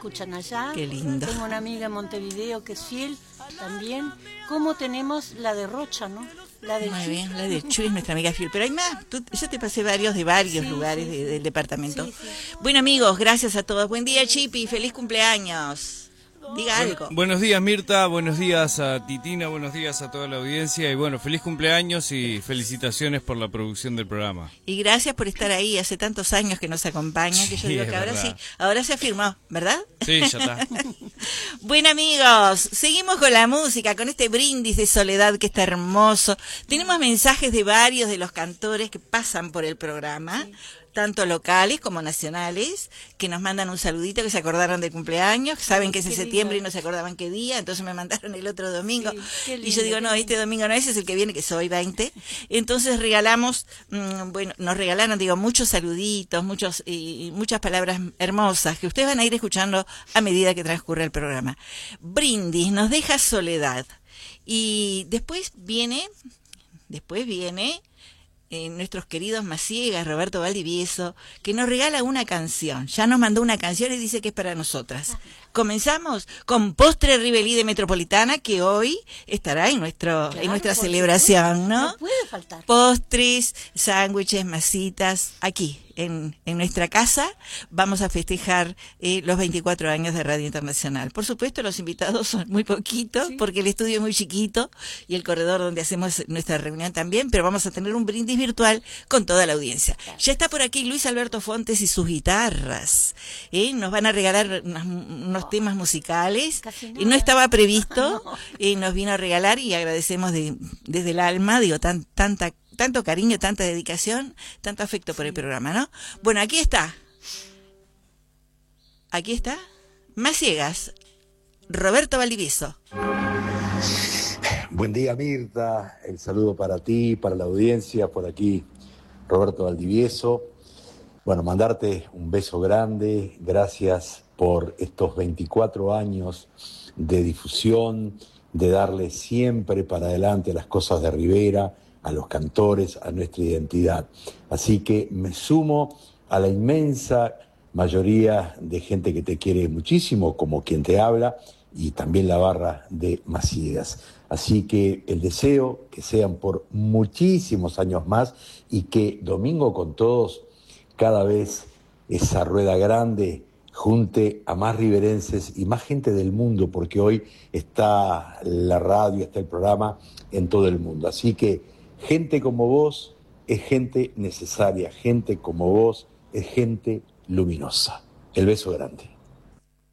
escuchan allá. Qué lindo. Tengo una amiga en Montevideo que es fiel también. Como tenemos la de Rocha, ¿no? La de Muy bien, la de Chuy es nuestra amiga fiel. Pero hay más, yo te pasé varios de varios lugares del departamento. Sí, sí. Bueno, amigos, gracias a todos. Buen día, Chipi, feliz cumpleaños. Diga algo. Buenos días, Mirta, buenos días a Titina, buenos días a toda la audiencia y bueno, feliz cumpleaños y felicitaciones por la producción del programa. Y gracias por estar ahí, hace tantos años que nos acompaña, que yo digo es que ahora verdad. sí, ahora se afirmó, ¿verdad? Sí, ya está. Bueno, amigos, seguimos con la música, con este brindis de soledad que está hermoso. Tenemos mensajes de varios de los cantores que pasan por el programa, tanto locales como nacionales, que nos mandan un saludito, que se acordaron del cumpleaños, que saben que es en Qué septiembre lindo. y no se acordaban qué día, entonces me mandaron el otro domingo. Sí, qué Y yo digo, lindo, no, qué este domingo no, ese es el que viene, que soy 20. Entonces regalamos, bueno, nos regalaron, digo, muchos saluditos, muchas palabras hermosas, que ustedes van a ir escuchando a medida que transcurre el programa. Brindis, nos deja soledad. Y después viene nuestros queridos Maciegas, Roberto Valdivieso, que nos regala una canción. Ya nos mandó una canción y dice que es para nosotras. Comenzamos con Postre Rivelí de Metropolitana, que hoy estará en nuestra por celebración, ¿no? No puede faltar. Postres, sándwiches, masitas, aquí, en nuestra casa. Vamos a festejar los 24 años de Radio Internacional. Por supuesto, los invitados son muy poquitos, porque el estudio es muy chiquito y el corredor donde hacemos nuestra reunión también, pero vamos a tener un brindis virtual con toda la audiencia. Ya está por aquí Luis Alberto Fontes y sus guitarras. Nos van a regalar unos temas musicales. Casi Y no estaba previsto, nos vino a regalar y agradecemos desde el alma, digo, tanto cariño, tanta dedicación, tanto afecto por el programa, ¿no? Bueno, aquí está. Maciegas, Roberto Valdivieso. Buen día, Mirta. El saludo para ti, para la audiencia, por aquí, Roberto Valdivieso. Bueno, mandarte un beso grande. Gracias por estos 24 años de difusión, de darle siempre para adelante a las cosas de Rivera, a los cantores, a nuestra identidad. Así que me sumo a la inmensa mayoría de gente que te quiere muchísimo, como quien te habla, y también la barra de Maciegas. Así que el deseo que sean por muchísimos años más y que Domingo con Todos, cada vez esa rueda grande junte a más riverenses y más gente del mundo, porque hoy está la radio, está el programa en todo el mundo. Así que gente como vos es gente necesaria, gente como vos es gente luminosa. El beso grande.